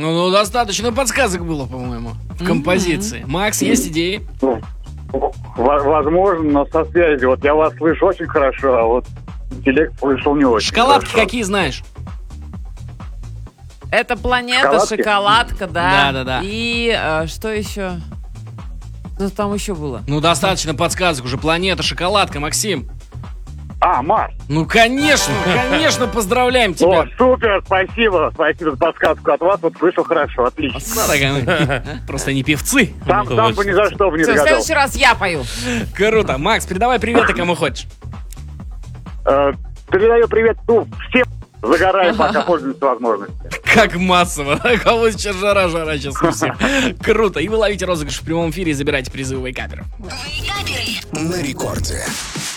Ну, достаточно подсказок было, по-моему, в композиции. Макс, есть идеи? Возможно, но со связью. Вот я вас слышу очень хорошо, а вот интеллект слышал не очень Шоколадки хорошо. какие знаешь? Это планета, Шоколадки? шоколадка, да. Да. И что еще? Что там еще было? Ну, достаточно подсказок уже. Планета, шоколадка, Максим. Марс. Ну, конечно, поздравляем тебя. О, супер, спасибо за подсказку от вас. Вот слышал хорошо, отлично. Просто не певцы. Сам бы ни за что бы не Все, в догадался. следующий раз я пою. Круто. Макс, передавай приветы кому хочешь. Передаю привет всем. Загораем, пока пользуемся возможностью. Как массово. Кого сейчас жара сейчас у всех. Круто. И вы ловите розыгрыш в прямом эфире и забираете призы у Вейкаперов. На рекорде.